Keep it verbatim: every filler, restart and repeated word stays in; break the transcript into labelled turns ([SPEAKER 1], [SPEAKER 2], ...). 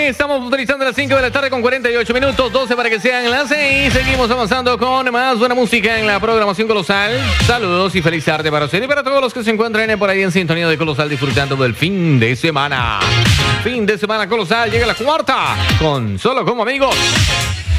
[SPEAKER 1] Estamos utilizando las cinco de la tarde con cuarenta y ocho minutos, doce para que sean las seis. Seguimos avanzando con más buena música en la programación Colosal. Saludos y feliz tarde para usted y para todos los que se encuentran por ahí en sintonía de Colosal disfrutando del fin de semana. Fin de semana Colosal, llega la cuarta con Solo como Amigos.